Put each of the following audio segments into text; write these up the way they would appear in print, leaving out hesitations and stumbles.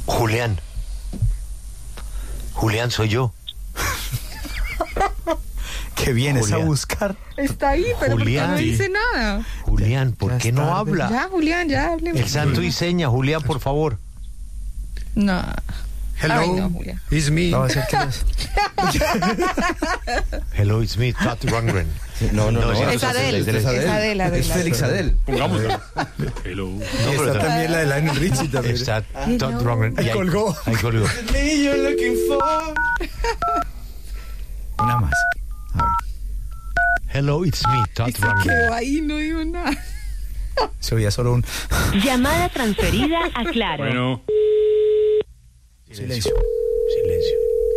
Julián. Julián, soy yo. ¿Qué vienes a buscar? Está ahí, pero Julián, ¿por qué no dice nada? Julián, ¿por qué no habla? Ya, Julián, ya hablemos. El santo y seña, Julián, por favor. No. Hello, Ay, no, Julián. it's me. No, es el que es. Hello, it's me, Todd Rundgren. No, Es Adele, es Adele. Es Félix Adele. Pongámoslo. Hello. No, Y pero está también la de Lionel Richie también. está Todd Rundgren. Ahí colgó. Ahí colgó. Una más. A ver. Hello, it's me, Todd Se Rundgren. quedó ahí, no dijo nada. Se oía solo un Llamada transferida a Claro. Bueno, silencio. Silencio.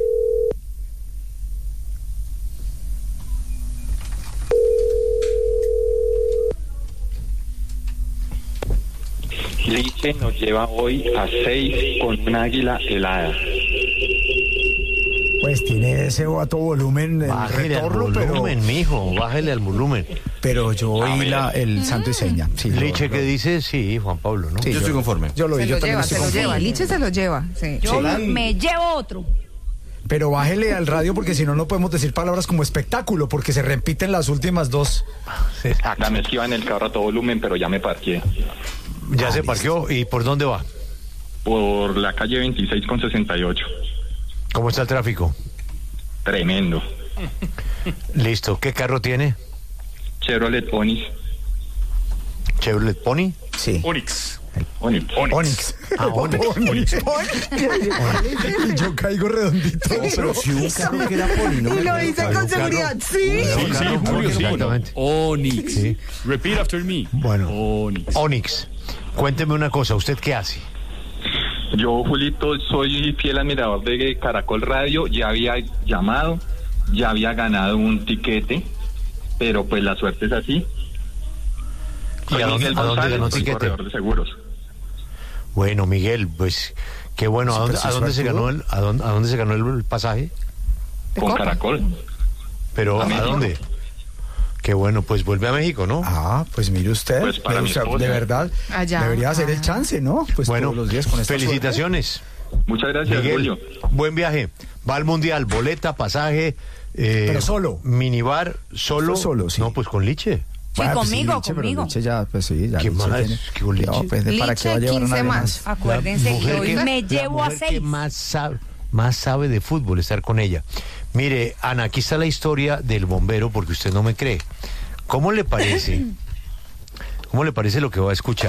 Liche nos lleva hoy a 6 con un águila helada. Pues tiene ese a todo volumen el Bájele al retorno, volumen, mijo, bájele al volumen. pero yo oí el santo y seña. Sí, Liche, ¿qué dice? Sí, Juan Pablo, ¿no? Sí, yo estoy conforme. Yo lo oí, Se yo lo también lleva, estoy se lo conforme. lleva. Liche se lo lleva, sí. Yo me llevo otro. Pero bájele al radio porque si no, no podemos decir palabras como espectáculo porque se repiten las últimas dos. Dame es que iba en el carro a todo volumen, pero ya me parqué. Ya se parqueó. ¿Y por dónde va? Por la calle 26 con 68. ¿Cómo está el tráfico? Tremendo. Listo. ¿Qué carro tiene? Chevrolet Onix. ¿Chevrolet Pony? Sí. Onix. Onix. Onix. Ah, Onix. Y yo caigo redondito. Pero si un carro que era Pony, ¿no? Y lo dice con seguridad, sí. Sí, Julio, sí. Exactamente. Onix. Sí. Repeat after me. Bueno. Onix. Onix, cuénteme una cosa. ¿Usted qué hace? Yo, Julito, soy fiel admirador de Caracol Radio. Ya había llamado, ya había ganado un tiquete, pero pues la suerte es así. ¿Y a dónde ganó soy tiquete? corredor de seguros. Bueno, Miguel, pues qué bueno. ¿A dónde, Sí, a dónde se ganó a dónde se ganó el pasaje? Con Caracol. Pero A ¿a México. dónde? Qué bueno, pues vuelve a México, ¿no? Ah, pues mire usted. Pues para mi esposa. de verdad, Allá. debería ser el chance, ¿no? Pues Bueno, todos los días con esta felicitaciones, Muchas gracias, Miguel. Julio. Buen viaje. Va al mundial, boleta, pasaje. Pero solo. Minibar, solo. Solo, sí. No, pues con Liche. Sí, Pues conmigo, Liche, pero conmigo. Liche ya, pues sí, ya. ¿Qué Liche más? tiene- ¿Qué con Liche? No, pues, ¿para qué va a Liche, llevar a 15 nadie más. Acuérdense que mujer hoy que- me llevo a mujer que 6. más sabe de fútbol, estar con ella. Mire, Ana, aquí está la historia del bombero, porque usted no me cree. ¿Cómo le parece? ¿Cómo le parece lo que va a escuchar?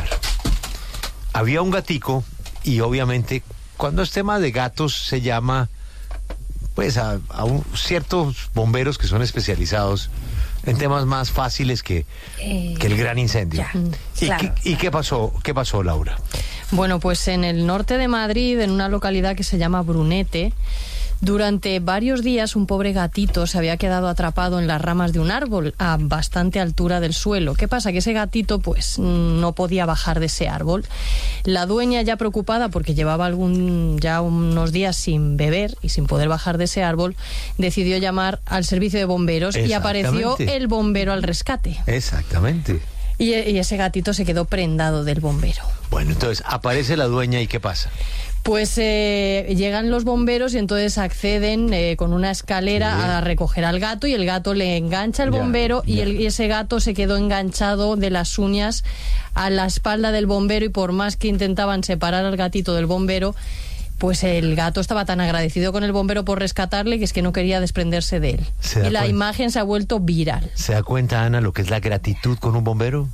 Había un gatico y obviamente cuando es tema de gatos se llama pues a ciertos bomberos que son especializados en temas más fáciles que el gran incendio. Ya, ¿Y, claro. qué pasó? ¿Qué pasó, Laura? Bueno, pues en el norte de Madrid, en una localidad que se llama Brunete, durante varios días un pobre gatito se había quedado atrapado en las ramas de un árbol a bastante altura del suelo. ¿Qué pasa? Que ese gatito pues no podía bajar de ese árbol. La dueña, ya preocupada porque llevaba ya unos días sin beber y sin poder bajar de ese árbol, decidió llamar al servicio de bomberos y apareció Exactamente. el bombero al rescate. Exactamente. Y ese gatito se quedó prendado del bombero. Bueno, entonces aparece la dueña y ¿qué pasa? Pues llegan los bomberos y entonces acceden con una escalera a recoger al gato y el gato le engancha al Ya, bombero ya. y ese gato se quedó enganchado de las uñas a la espalda del bombero y por más que intentaban separar al gatito del bombero, pues el gato estaba tan agradecido con el bombero por rescatarle que es que no quería desprenderse de él. ¿Se da Y la cuenta? imagen se ha vuelto viral. ¿Se da cuenta, Ana, lo que es la gratitud con un bombero?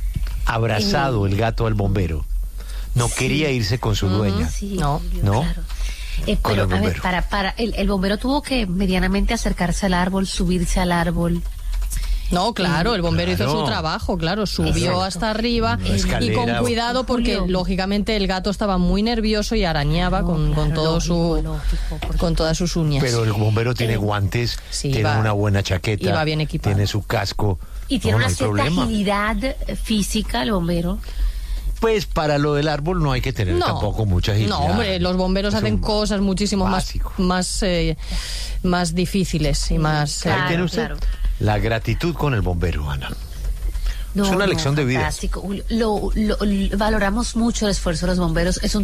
Abrazado el gato al bombero. No quería irse con su dueña. Sí, No. Julio, ¿No? claro. Con Pero, el a ver, bombero. el bombero tuvo que medianamente acercarse al árbol, subirse al árbol. No, claro, el bombero Claro. hizo su trabajo, claro, subió Exacto. hasta arriba Una y escalera. con cuidado porque Julio. lógicamente el gato estaba muy nervioso y arañaba con todo lógico, con todas sus uñas. Pero el bombero tiene guantes, sí, tiene va- una buena chaqueta, iba bien equipado. tiene su casco. Y tiene No, una no hay cierta problema. agilidad física el bombero. Pues para lo del árbol no hay que tener tampoco mucha agilidad. No, hombre, los bomberos Es hacen un cosas muchísimo básico. más difíciles y más... Ahí Claro, tiene usted claro. la gratitud con el bombero, Ana. No, Es una lección de vida. fantástico. Valoramos mucho el esfuerzo de los bomberos. Es un